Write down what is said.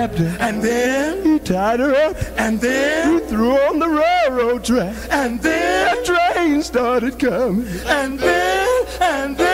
And then he tied her up. And then he threw her on the railroad track. And then the train started coming. And then